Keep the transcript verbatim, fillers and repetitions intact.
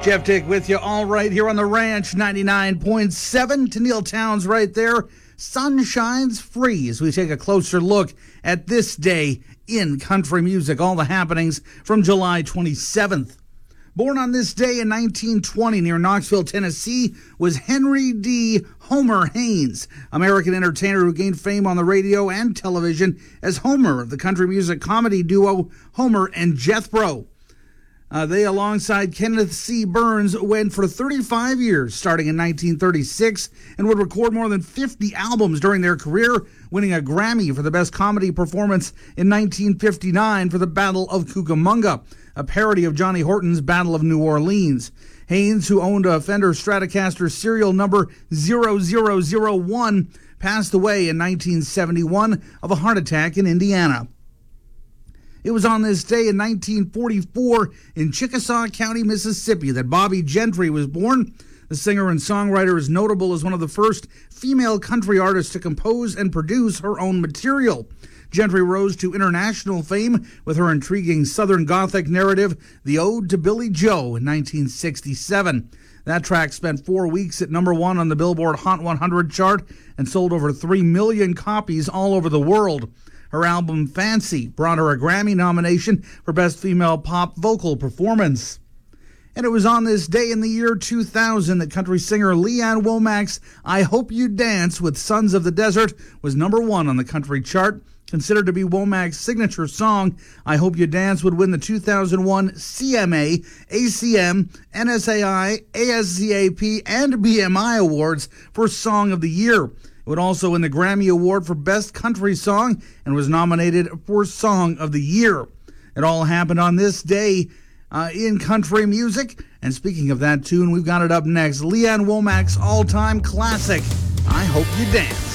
Jeff Dick with you all right here on the Ranch, ninety-nine point seven. Tennille Towns right there. Sun shines free as we take a closer look at this day in country music. All the happenings from July twenty-seventh. Born on this day in nineteen twenty near Knoxville, Tennessee, was Henry D. Homer Haynes, American entertainer who gained fame on the radio and television as Homer of the country music comedy duo Homer and Jethro. Uh, they, alongside Kenneth C. Burns, went for thirty-five years, starting in nineteen thirty-six, and would record more than fifty albums during their career, winning a Grammy for the Best Comedy Performance in nineteen fifty-nine for the Battle of Cucamonga, a parody of Johnny Horton's Battle of New Orleans. Haynes, who owned a Fender Stratocaster serial number zero zero zero one, passed away in nineteen seventy-one of a heart attack in Indiana. It was on this day in nineteen forty-four in Chickasaw County, Mississippi, that Bobby Gentry was born. The singer and songwriter is notable as one of the first female country artists to compose and produce her own material. Gentry rose to international fame with her intriguing Southern Gothic narrative, The Ode to Billy Joe, in nineteen sixty-seven. That track spent four weeks at number one on the Billboard Hot one hundred chart and sold over three million copies all over the world. Her album Fancy brought her a Grammy nomination for Best Female Pop Vocal Performance. And it was on this day in the year two thousand that country singer Lee Ann Womack's I Hope You Dance with Sons of the Desert was number one on the country chart. Considered to be Womack's signature song, I Hope You Dance would win the two thousand one C M A, A C M, N S A I, A S C A P, and B M I awards for Song of the Year. It would also win the Grammy Award for Best Country Song and was nominated for Song of the Year. It all happened on this day uh, in country music. And speaking of that tune, we've got it up next. Lee Ann Womack's all-time classic, I Hope You Dance.